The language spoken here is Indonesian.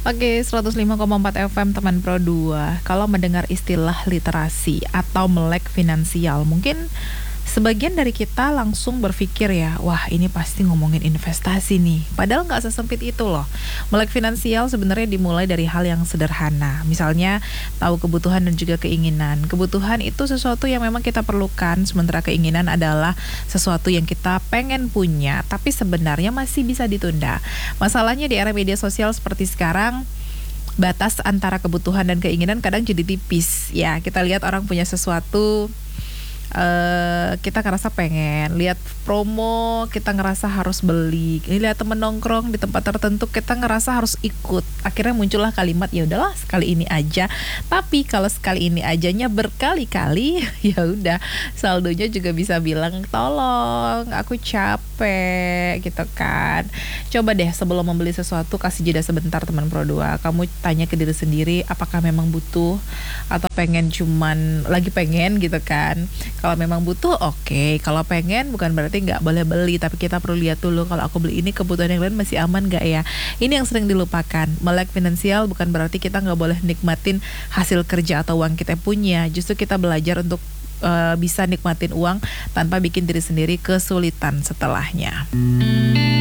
Oke, 105,4 FM teman Pro 2. Kalau mendengar istilah literasi atau melek finansial, mungkin sebagian dari kita langsung berpikir ya, wah ini pasti ngomongin investasi nih. Padahal nggak sesempit itu loh. Melek finansial sebenarnya dimulai dari hal yang sederhana. Misalnya tahu kebutuhan dan juga keinginan. Kebutuhan itu sesuatu yang memang kita perlukan, sementara keinginan adalah sesuatu yang kita pengen punya, tapi sebenarnya masih bisa ditunda. Masalahnya di era media sosial seperti sekarang, batas antara kebutuhan dan keinginan kadang jadi tipis. Ya, kita lihat orang punya sesuatu, kita ngerasa pengen, lihat promo kita ngerasa harus beli, ini lihat temen nongkrong di tempat tertentu kita ngerasa harus ikut. Akhirnya muncullah kalimat, ya udahlah sekali ini aja. Tapi kalau sekali ini ajanya berkali-kali, ya udah saldonya juga bisa bilang tolong aku capek gitu kan. Coba deh sebelum membeli sesuatu kasih jeda sebentar teman Pro 2. Kamu tanya ke diri sendiri, apakah memang butuh atau pengen cuman lagi pengen gitu kan. Kalau memang butuh, oke. Kalau pengen bukan berarti nggak boleh beli, tapi kita perlu lihat dulu kalau aku beli ini kebutuhan yang lain masih aman nggak ya. Ini yang sering dilupakan. Melek finansial bukan berarti kita nggak boleh nikmatin hasil kerja atau uang kita punya. Justru kita belajar untuk bisa nikmatin uang tanpa bikin diri sendiri kesulitan setelahnya.